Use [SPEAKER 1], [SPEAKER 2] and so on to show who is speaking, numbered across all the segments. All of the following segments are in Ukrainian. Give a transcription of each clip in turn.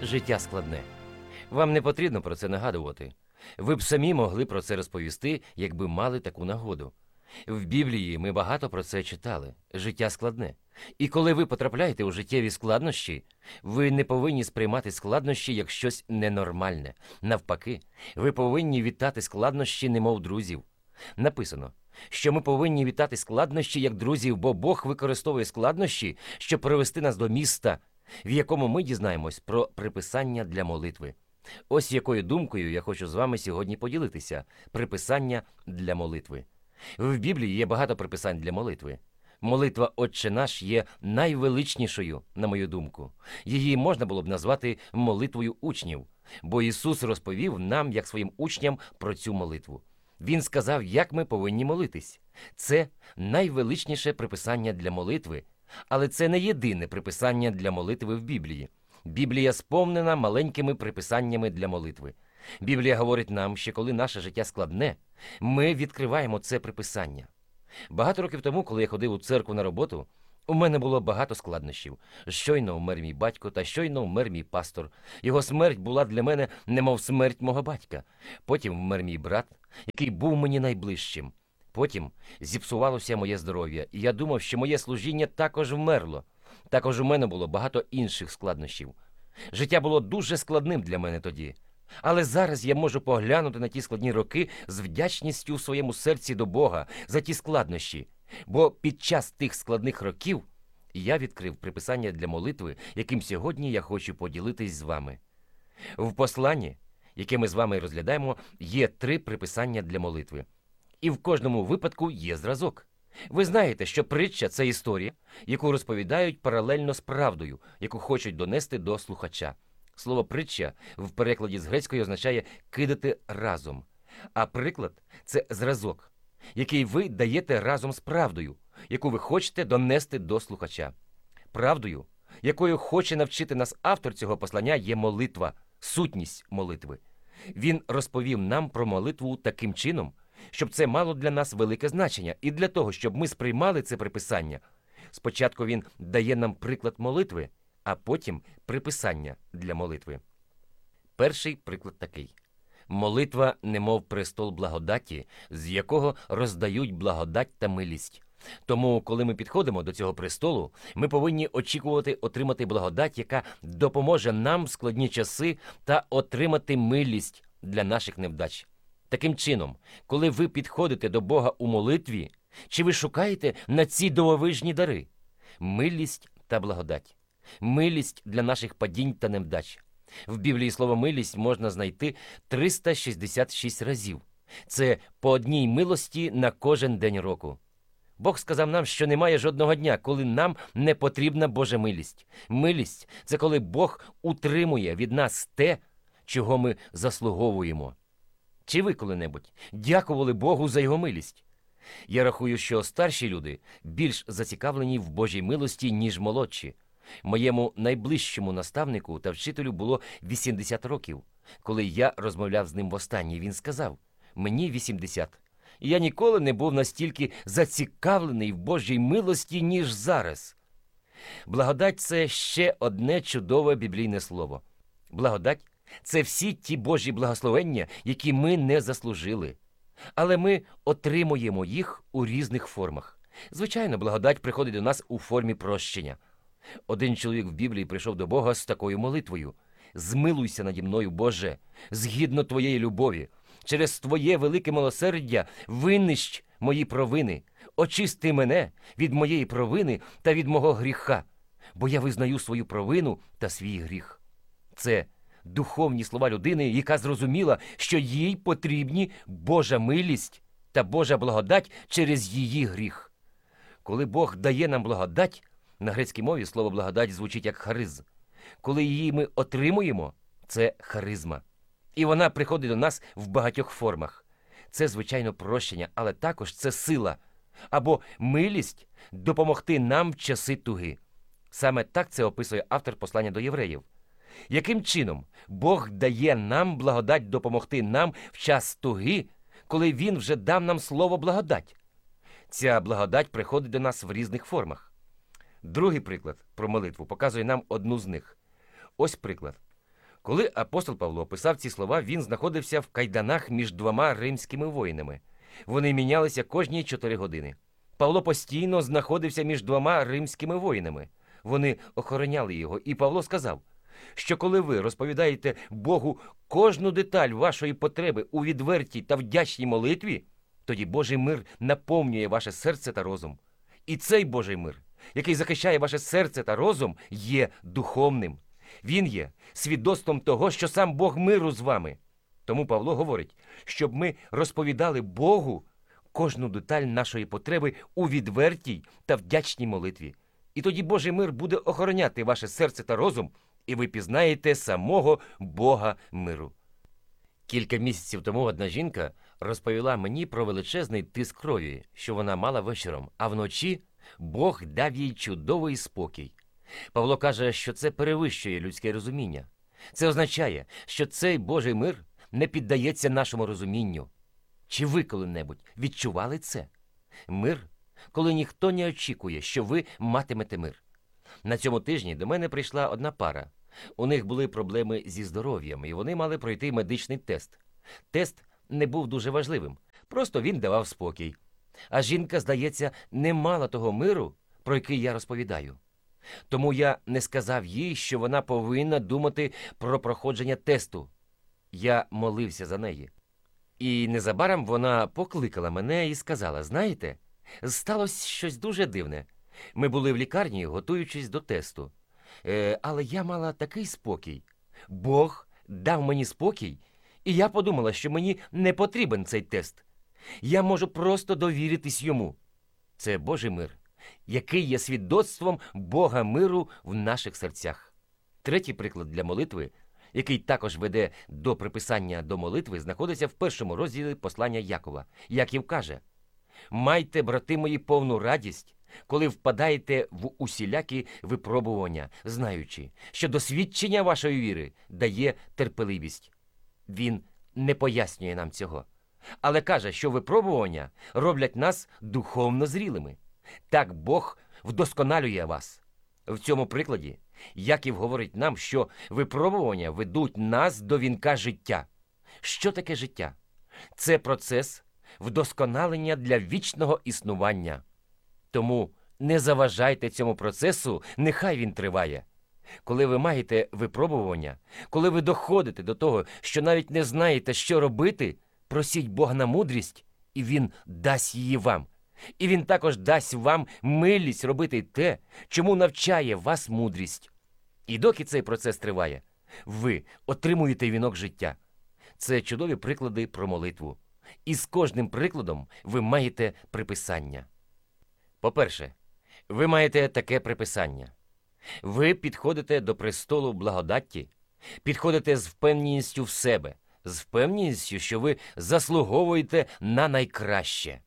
[SPEAKER 1] життя складне. Вам не потрібно про це нагадувати. Ви б самі могли про це розповісти, якби мали таку нагоду. В Біблії ми багато про це читали. Життя складне. І коли ви потрапляєте у життєві складнощі, ви не повинні сприймати складнощі як щось ненормальне. Навпаки, ви повинні вітати складнощі, немов друзів. Написано, що ми повинні вітати складнощі як друзів, бо Бог використовує складнощі, щоб привести нас до міста, в якому ми дізнаємось про приписання для молитви. Ось якою думкою я хочу з вами сьогодні поділитися. Приписання для молитви. В Біблії є багато приписань для молитви. Молитва «Отче наш» є найвеличнішою, на мою думку. Її можна було б назвати молитвою учнів, бо Ісус розповів нам, як своїм учням, про цю молитву. Він сказав, як ми повинні молитись. Це найвеличніше приписання для молитви, але це не єдине приписання для молитви в Біблії. Біблія сповнена маленькими приписаннями для молитви. Біблія говорить нам, що коли наше життя складне, ми відкриваємо це приписання. Багато років тому, коли я ходив у церкву на роботу, у мене було багато складнощів. Щойно вмер мій батько та щойно вмер мій пастор. Його смерть була для мене немов смерть мого батька. Потім вмер мій брат, який був мені найближчим. Потім зіпсувалося моє здоров'я, і я думав, що моє служіння також вмерло. Також у мене було багато інших складнощів. Життя було дуже складним для мене тоді. Але зараз я можу поглянути на ті складні роки з вдячністю в своєму серці до Бога за ті складнощі. Бо під час тих складних років я відкрив приписання для молитви, яким сьогодні я хочу поділитись з вами. В посланні, яке ми з вами розглядаємо, є 3 приписання для молитви. І в кожному випадку є зразок. Ви знаєте, що притча – це історія, яку розповідають паралельно з правдою, яку хочуть донести до слухача. Слово «притча» в перекладі з грецької означає «кидати разом». А приклад – це зразок, який ви даєте разом з правдою, яку ви хочете донести до слухача. Правдою, якою хоче навчити нас автор цього послання, є молитва, сутність молитви. Він розповів нам про молитву таким чином, щоб це мало для нас велике значення. І для того, щоб ми сприймали це приписання, спочатку він дає нам приклад молитви, а потім приписання для молитви. Перший приклад такий. Молитва, немов престол благодаті, з якого роздають благодать та милість. Тому, коли ми підходимо до цього престолу, ми повинні очікувати отримати благодать, яка допоможе нам в складні часи та отримати милість для наших невдач. Таким чином, коли ви підходите до Бога у молитві, чи ви шукаєте на ці дивовижні дари? Милість та благодать. Милість для наших падінь та невдач. В Біблії слово «милість» можна знайти 366 разів. Це по одній милості на кожен день року. Бог сказав нам, що немає жодного дня, коли нам не потрібна Божа милість. Милість – це коли Бог утримує від нас те, чого ми заслуговуємо. Чи ви коли-небудь дякували Богу за Його милість? Я рахую, що старші люди більш зацікавлені в Божій милості, ніж молодші. Моєму найближчому наставнику та вчителю було 80 років. Коли я розмовляв з ним востаннє, він сказав: «Мені 80. І я ніколи не був настільки зацікавлений в Божій милості, ніж зараз». Благодать – це ще одне чудове біблійне слово. Благодать – це всі ті Божі благословення, які ми не заслужили. Але ми отримуємо їх у різних формах. Звичайно, благодать приходить до нас у формі прощення. Один чоловік в Біблії прийшов до Бога з такою молитвою: «Змилуйся наді мною, Боже, згідно Твоєї любові. Через Твоє велике милосердя винищ мої провини. Очисти мене від моєї провини та від мого гріха, бо я визнаю свою провину та свій гріх». Це духовні слова людини, яка зрозуміла, що їй потрібні Божа милість та Божа благодать через її гріх. Коли Бог дає нам благодать, на грецькій мові слово «благодать» звучить як «хариз». Коли її ми отримуємо, це харизма. І вона приходить до нас в багатьох формах. Це, звичайно, прощення, але також це сила або милість допомогти нам в часи туги. Саме так це описує автор послання до євреїв. Яким чином Бог дає нам благодать допомогти нам в час туги, коли Він вже дав нам слово «благодать»? Ця благодать приходить до нас в різних формах. Другий приклад про молитву показує нам одну з них. Ось приклад. Коли апостол Павло писав ці слова, він знаходився в кайданах між двома римськими воїнами. Вони мінялися кожні 4 години. Павло постійно знаходився між двома римськими воїнами. Вони охороняли його, і Павло сказав, що коли ви розповідаєте Богу кожну деталь вашої потреби у відвертій та вдячній молитві, тоді Божий мир наповнює ваше серце та розум. І цей Божий мир, який захищає ваше серце та розум, є духовним. Він є свідоцтвом того, що сам Бог миру з вами. Тому Павло говорить, щоб ми розповідали Богу кожну деталь нашої потреби у відвертій та вдячній молитві. І тоді Божий мир буде охороняти ваше серце та розум, і ви пізнаєте самого Бога миру. Кілька місяців тому одна жінка розповіла мені про величезний тиск крові, що вона мала вечором, а вночі Бог дав їй чудовий спокій. Павло каже, що це перевищує людське розуміння. Це означає, що цей Божий мир не піддається нашому розумінню. Чи ви коли-небудь відчували це? Мир, коли ніхто не очікує, що ви матимете мир. На цьому тижні до мене прийшла одна пара. У них були проблеми зі здоров'ям, і вони мали пройти медичний тест. Тест не був дуже важливим, просто він давав спокій. А жінка, здається, не мала того миру, про який я розповідаю. Тому я не сказав їй, що вона повинна думати про проходження тесту. Я молився за неї. І незабаром вона покликала мене і сказала, знаєте, сталося щось дуже дивне. Ми були в лікарні, готуючись до тесту. Але я мала такий спокій. Бог дав мені спокій, і я подумала, що мені не потрібен цей тест. Я можу просто довіритись йому. Це Божий мир, який є свідоцтвом Бога миру в наших серцях. Третій приклад для молитви, який також веде до приписання до молитви, знаходиться в 1 розділі послання Якова. Яків каже, «Майте, брати мої, повну радість, коли впадаєте в усілякі випробування, знаючи, що досвідчення вашої віри дає терпеливість». Він не пояснює нам цього, але каже, що випробування роблять нас духовно зрілими. Так Бог вдосконалює вас. В цьому прикладі Яків говорить нам, що випробування ведуть нас до вінка життя. Що таке життя? Це процес вдосконалення для вічного існування. Тому не заважайте цьому процесу, нехай він триває. Коли ви маєте випробування, коли ви доходите до того, що навіть не знаєте, що робити, просіть Бога на мудрість, і Він дасть її вам. І Він також дасть вам милість робити те, чому навчає вас мудрість. І доки цей процес триває, ви отримуєте вінок життя. Це чудові приклади про молитву. І з кожним прикладом ви маєте приписання. По-перше, ви маєте таке приписання. Ви підходите до престолу благодатті, підходите з впевненістю в себе, з впевненістю, що ви заслуговуєте на найкраще.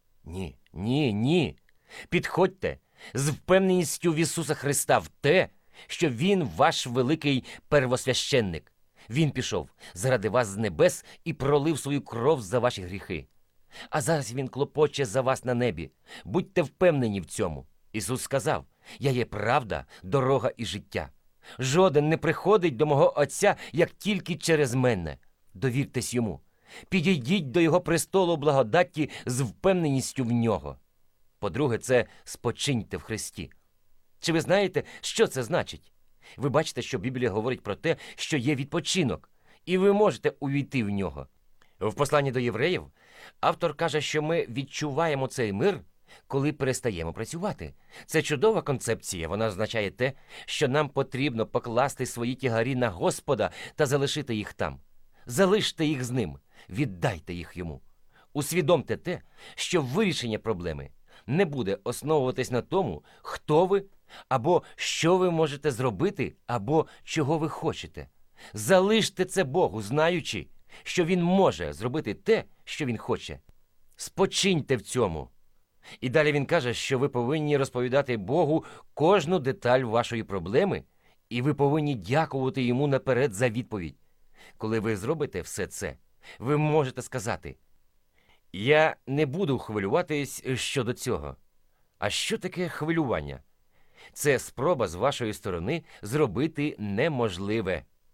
[SPEAKER 1] Ні. Підходьте з впевненістю в Ісуса Христа в те, що Він ваш великий первосвященник. Він пішов заради вас з небес і пролив свою кров за ваші гріхи. А зараз Він клопоче за вас на небі. Будьте впевнені в цьому. Ісус сказав, «Я є правда, дорога і життя. Жоден не приходить до мого Отця, як тільки через мене». Довіртесь Йому. Підійдіть до Його престолу благодатті з впевненістю в Нього. По-друге, це спочиньте в Христі. Чи ви знаєте, що це значить? Ви бачите, що Біблія говорить про те, що є відпочинок, і ви можете увійти в нього. В посланні до євреїв автор каже, що ми відчуваємо цей мир, коли перестаємо працювати. Це чудова концепція, вона означає те, що нам потрібно покласти свої тягарі на Господа та залишити їх там. Залиште їх з Ним, віддайте їх Йому. Усвідомте те, що вирішення проблеми не буде основуватись на тому, хто ви, або що ви можете зробити, або чого ви хочете. Залиште це Богу, знаючи, що Він може зробити те, що Він хоче. Спочиньте в цьому. І далі він каже, що ви повинні розповідати Богу кожну деталь вашої проблеми, і ви повинні дякувати Йому наперед за відповідь. Коли ви зробите все це, ви можете сказати, «Я не буду хвилюватись щодо цього». А що таке хвилювання? Це спроба з вашої сторони зробити неможливе.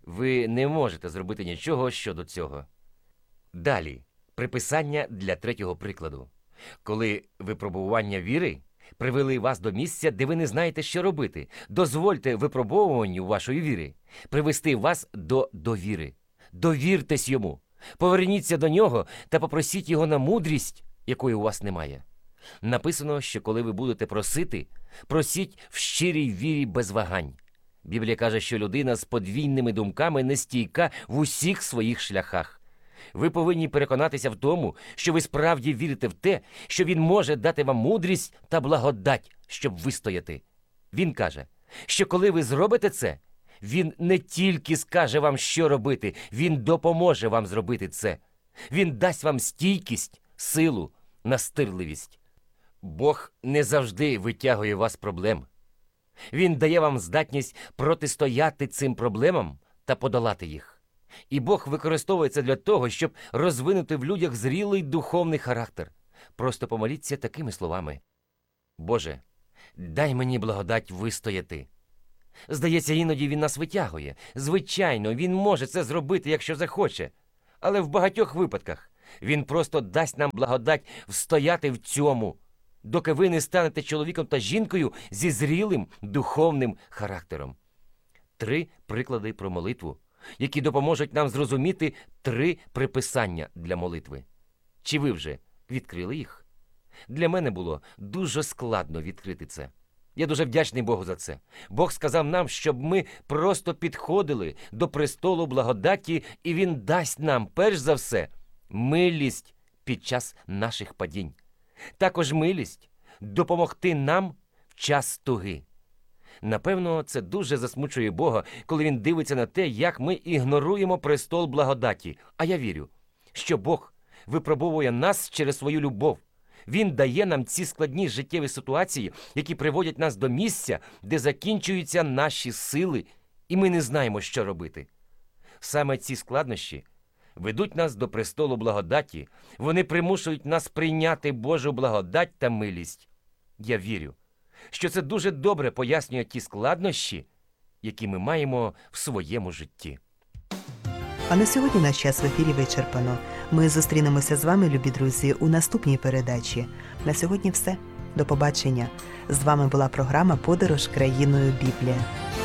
[SPEAKER 1] Ви не можете зробити нічого щодо цього. Далі. Приписання для третього прикладу. Коли випробування віри привели вас до місця, де ви не знаєте, що робити, дозвольте випробовуванню вашої віри привести вас до довіри. Довіртесь йому. Поверніться до нього та попросіть його на мудрість, якої у вас немає. Написано, що коли ви будете просити, просіть в щирій вірі без вагань. Біблія каже, що людина з подвійними думками нестійка в усіх своїх шляхах. Ви повинні переконатися в тому, що ви справді вірите в те, що Він може дати вам мудрість та благодать, щоб вистояти. Він каже, що коли ви зробите це, Він не тільки скаже вам, що робити, Він допоможе вам зробити це. Він дасть вам стійкість, силу, настирливість. Бог не завжди витягує вас з проблем. Він дає вам здатність протистояти цим проблемам та подолати їх. І Бог використовує це для того, щоб розвинути в людях зрілий духовний характер. Просто помоліться такими словами. Боже, дай мені благодать вистояти. Здається, іноді Він нас витягує. Звичайно, Він може це зробити, якщо захоче. Але в багатьох випадках Він просто дасть нам благодать встояти в цьому, доки ви не станете чоловіком та жінкою зі зрілим духовним характером. 3 приклади про молитву, які допоможуть нам зрозуміти 3 приписання для молитви. Чи ви вже відкрили їх? Для мене було дуже складно відкрити це. Я дуже вдячний Богу за це. Бог сказав нам, щоб ми просто підходили до престолу благодаті, і Він дасть нам, перш за все, милість під час наших падінь. Також милість допомогти нам в час туги. Напевно, це дуже засмучує Бога, коли Він дивиться на те, як ми ігноруємо престол благодаті. А я вірю, що Бог випробовує нас через свою любов. Він дає нам ці складні життєві ситуації, які приводять нас до місця, де закінчуються наші сили, і ми не знаємо, що робити. Саме ці складнощі ведуть нас до престолу благодаті, вони примушують нас прийняти Божу благодать та милість. Я вірю, що це дуже добре пояснює ті складнощі, які ми маємо в своєму житті.
[SPEAKER 2] А на сьогодні наш час в ефірі вичерпано. Ми зустрінемося з вами, любі друзі, у наступній передачі. На сьогодні все. До побачення. З вами була програма «Подорож країною Біблія».